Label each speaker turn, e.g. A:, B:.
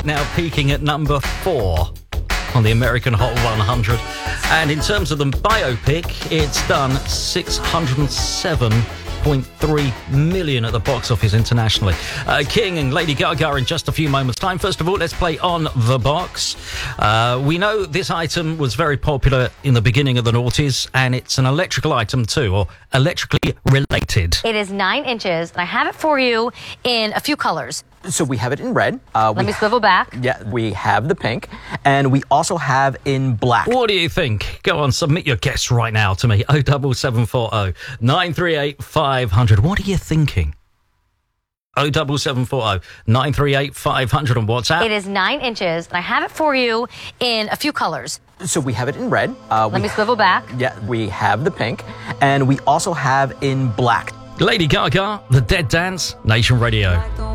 A: now peaking at number 4 on the American Hot 100. And in terms of the biopic, it's done 607.3 million at the box office internationally. King and Lady Gaga in just a few moments' time. First of all, let's play On the Box. We know this item was very popular in the beginning of the noughties, and it's an electrical item too, or electrically related.
B: It is 9 inches, and I have it for you in a few colors.
C: So we have it in red.
B: Let me swivel back.
C: Yeah, we have the pink, and we also have in black.
A: What do you think? Go on, submit your guess right now to me. 07740 938 500. What are you thinking? 07740 938 500 on WhatsApp.
B: It is 9 inches, and I have it for you in a few colors.
C: So we have it in red.
B: Let me swivel back.
C: Yeah, we have the pink, and we also have in black.
A: Lady Gaga, The Dead Dance, Nation Radio.